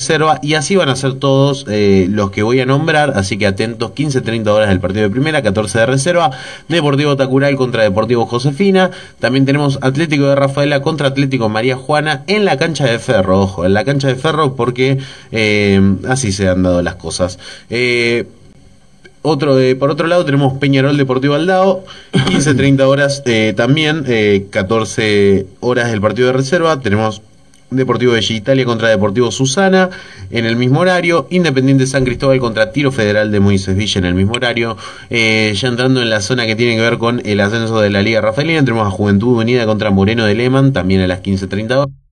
reserva, y así van a ser todos los que voy a nombrar, así que atentos. 15:30 horas del partido de primera, 14 de reserva. Deportivo Tacural contra Deportivo Josefina. También tenemos Atlético de Rafaela contra Atlético María Juana en la cancha de Ferro. Ojo, en la cancha de Ferro, porque así se han dado las cosas. Por otro lado tenemos Peñarol Deportivo Aldao, 15:30 horas también, 14 horas del partido de reserva. Tenemos Deportivo Bella Italia contra Deportivo Susana en el mismo horario. Independiente San Cristóbal contra Tiro Federal de Moisés Villa en el mismo horario. Ya entrando en la zona que tiene que ver con el ascenso de la Liga Rafaelina, tenemos a Juventud Unida contra Moreno de Lehmann también a las 15:30 horas.